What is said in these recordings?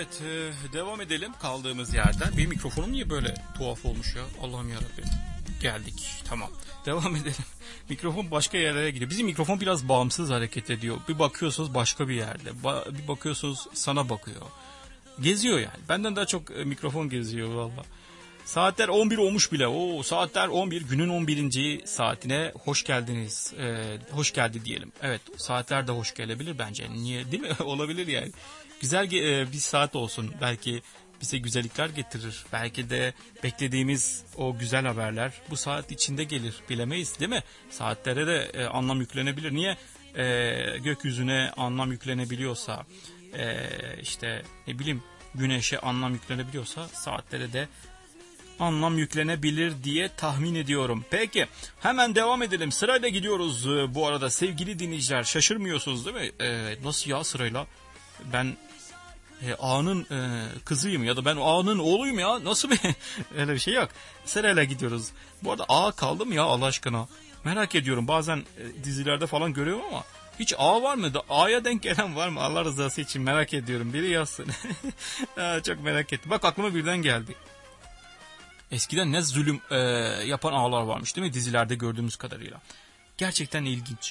Evet, devam edelim kaldığımız yerden. Benim mikrofonum niye böyle tuhaf olmuş ya? Allah'ım yarabbim. Geldik, tamam. Devam edelim. Mikrofon başka yerlere gidiyor. Bizim mikrofon biraz bağımsız hareket ediyor. Bir bakıyorsunuz başka bir yerde. Bir bakıyorsunuz sana bakıyor. Geziyor yani. Benden daha çok mikrofon geziyor valla. Saatler 11 olmuş bile. Saatler 11. Günün 11. saatine hoş geldiniz. Hoş geldi diyelim. Evet, saatler de hoş gelebilir bence. Niye, değil mi? Olabilir yani. Güzel bir saat olsun. Belki bize güzellikler getirir. Belki de beklediğimiz o güzel haberler bu saat içinde gelir. Bilemeyiz, değil mi? Saatlere de anlam yüklenebilir. Niye? Gökyüzüne anlam yüklenebiliyorsa, işte ne bileyim güneşe anlam yüklenebiliyorsa saatlere de anlam yüklenebilir diye tahmin ediyorum. Peki hemen devam edelim. Sırayla gidiyoruz bu arada sevgili dinleyiciler. Şaşırmıyorsunuz değil mi? Nasıl ya sırayla? Ben ağanın kızıyım ya da ben ağanın oğluyum ya. Nasıl bir öyle bir şey yok. Sırayla gidiyoruz. Bu arada ağa kaldı mı ya Allah aşkına? Merak ediyorum. Bazen dizilerde falan görüyorum ama hiç ağa var mı? Ağaya denk gelen var mı? Allah rızası için merak ediyorum. Biri yazsın. Çok merak ettim. Bak aklıma birden geldi. Eskiden ne zulüm yapan ağalar varmış değil mi? Dizilerde gördüğümüz kadarıyla. Gerçekten ilginç.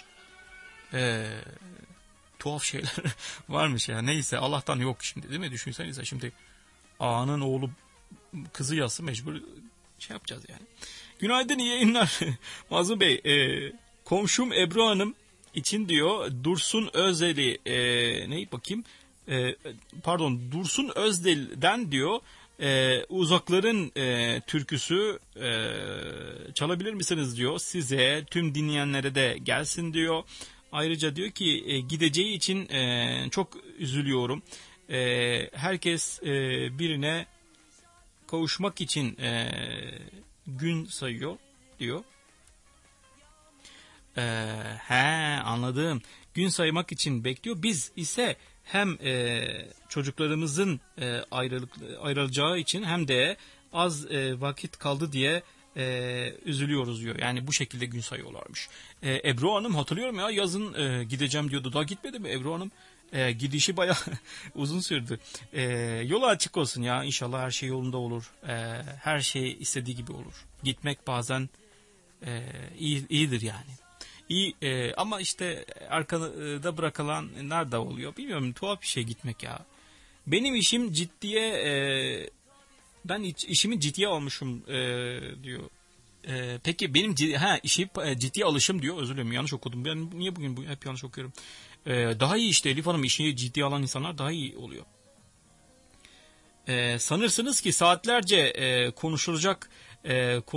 Tuhaf şeyler varmış ya. Neyse Allah'tan yok şimdi değil mi? Düşünsenize şimdi ağanın oğlu kızı yazsa mecbur şey yapacağız yani. Günaydın, iyi yayınlar. Mazlum Bey, komşum Ebru Hanım için diyor Dursun Özdel'i neyi bakayım? Dursun Özdel'den diyor uzakların türküsü çalabilir misiniz diyor. Size tüm dinleyenlere de gelsin diyor. Ayrıca diyor ki gideceği için çok üzülüyorum. Herkes birine kavuşmak için gün sayıyor diyor. Anladım. Gün saymak için bekliyor. Biz ise hem çocuklarımızın ayrılacağı için hem de az vakit kaldı diye üzülüyoruz diyor. Yani bu şekilde gün sayıyorlarmış. Ebru Hanım hatırlıyorum ya yazın gideceğim diyordu. Daha gitmedi mi Ebru Hanım? Gidişi bayağı uzun sürdü. Yolu açık olsun ya. İnşallah her şey yolunda olur. Her şey istediği gibi olur. Gitmek bazen iyidir yani. İyi ama işte arkada bırakılanlar da oluyor. Bilmiyorum, tuhaf bir şey gitmek ya. Benim işim ciddiye ben işimi ciddiye almışım diyor. Peki benim işi ciddiye alışım diyor. Özür dilerim yanlış okudum. Ben niye bugün hep yanlış okuyorum. Daha iyi işte Elif Hanım, işini ciddiye alan insanlar daha iyi oluyor. Sanırsınız ki saatlerce konuşulacak